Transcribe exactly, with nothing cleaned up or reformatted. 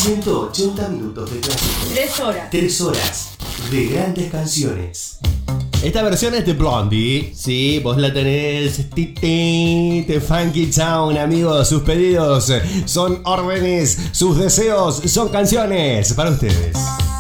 ciento ochenta minutos de clásicos. Tres horas. Tres horas de grandes canciones. Esta versión es de Blondie. Sí, vos la tenés. Titi, de Funky Town, amigos. Sus pedidos son órdenes. Sus deseos son canciones para ustedes.